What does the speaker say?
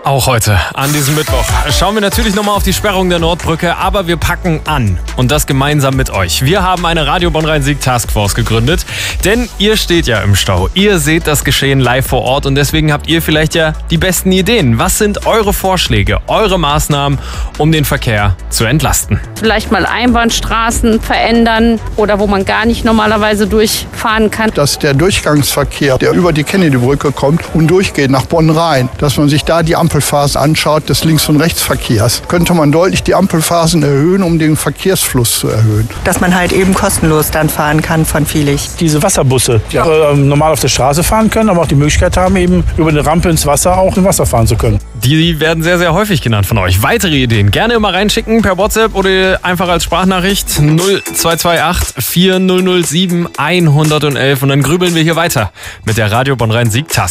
Auch heute, an diesem Mittwoch, schauen wir natürlich nochmal auf die Sperrung der Nordbrücke, aber wir packen an und das gemeinsam mit euch. Wir haben eine Radio Bonn-Rhein-Sieg Taskforce gegründet, denn ihr steht ja im Stau. Ihr seht das Geschehen live vor Ort und deswegen habt ihr vielleicht ja die besten Ideen. Was sind eure Vorschläge, eure Maßnahmen, um den Verkehr zu entlasten? Vielleicht mal Einbahnstraßen verändern oder wo man gar nicht normalerweise durchfahren kann. Dass der Durchgangsverkehr, der über die Kennedy-Brücke kommt und durchgeht nach Bonn-Rhein, dass man sich da die Ampelphasen anschaut des Links- und Rechtsverkehrs, könnte man deutlich die Ampelphasen erhöhen, um den Verkehrsfluss zu erhöhen. Dass man halt eben kostenlos dann fahren kann von Vielig. Diese Wasserbusse, die normal auf der Straße fahren können, aber auch die Möglichkeit haben, eben über eine Rampe ins Wasser auch im Wasser fahren zu können. Die werden sehr, sehr häufig genannt von euch. Weitere Ideen gerne immer reinschicken per WhatsApp oder einfach als Sprachnachricht 0228 4007 111 und dann grübeln wir hier weiter mit der Radio Bonn-Rhein-Sieg Taskforce.